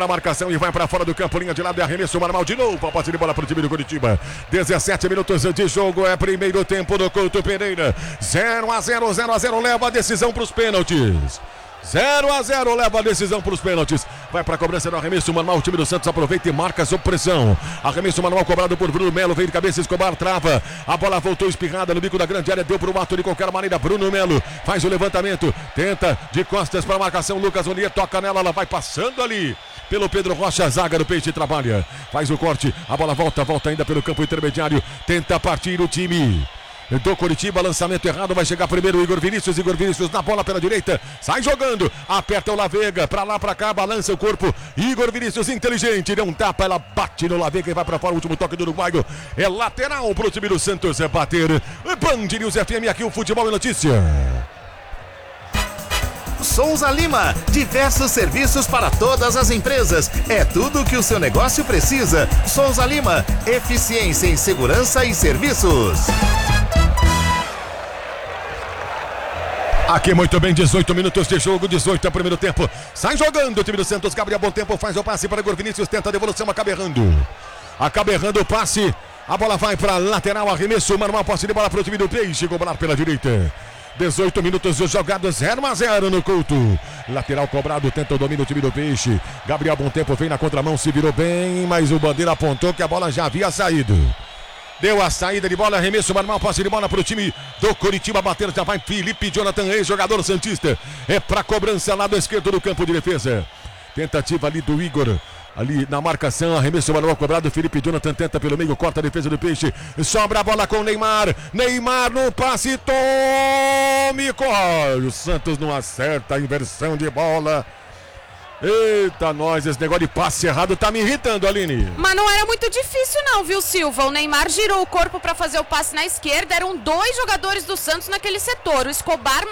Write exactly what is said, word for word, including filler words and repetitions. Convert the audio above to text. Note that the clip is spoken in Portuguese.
A marcação e vai para fora do campo, linha de lado e arremesso manual de novo. A posse de bola para o time do Curitiba. dezessete minutos de jogo, é primeiro tempo do Couto Pereira. zero a zero, zero a zero, leva a decisão para os pênaltis. zero a zero, leva a decisão para os pênaltis. Vai para a cobrança do arremesso manual. O time do Santos aproveita e marca sob pressão. Arremesso manual cobrado por Bruno Melo. Veio de cabeça, Escobar trava. A bola voltou espirrada no bico da grande área. Deu para o mato de qualquer maneira. Bruno Melo faz o levantamento. Tenta de costas para a marcação. Lucas Onier toca nela. Ela vai passando ali pelo Pedro Rocha. A zaga do Peixe trabalha. Faz o corte. A bola volta. Volta ainda pelo campo intermediário. Tenta partir o time do Curitiba, lançamento errado, vai chegar primeiro o Igor Vinícius, Igor Vinícius na bola pela direita, sai jogando, aperta o Lavega, pra lá, pra cá, balança o corpo, Igor Vinícius inteligente, deu um tapa, ela bate no Lavega e vai pra fora, o último toque do uruguaio, é lateral pro time do Santos, é bater, Band News F M, aqui o Futebol e Notícia. Souza Lima, diversos serviços para todas as empresas, é tudo que o seu negócio precisa. Souza Lima, eficiência em segurança e serviços. Aqui muito bem, dezoito minutos de jogo, dezoito é o primeiro tempo. Sai jogando o time do Santos, Gabriel Bom Tempo faz o passe para Igor Vinícius, tenta a devolução, acaba errando. Acaba errando o passe, a bola vai para lateral, arremesso, manual, posse de bola para o time do Peixe, cobrar pela direita. dezoito minutos de jogada, zero a zero no Couto. Lateral cobrado, tenta o domínio do time do Peixe. Gabriel Bom Tempo vem na contramão, se virou bem, mas o Bandeira apontou que a bola já havia saído. Deu a saída de bola, arremesso manual, passe de bola para o time do Curitiba, bater, já vai Felipe Jonathan Reis, jogador santista, é para cobrança lá do esquerdo do campo de defesa. Tentativa ali do Igor, ali na marcação, arremesso manual cobrado, Felipe Jonathan tenta pelo meio, corta a defesa do Peixe, sobra a bola com o Neymar, Neymar no passe, tome, corre, o Santos não acerta a inversão de bola. Eita, nós, esse negócio de passe errado tá me irritando, Aline. Mas não era muito difícil não, viu, Silva? O Neymar girou o corpo para fazer o passe na esquerda, eram dois jogadores do Santos naquele setor, o Escobar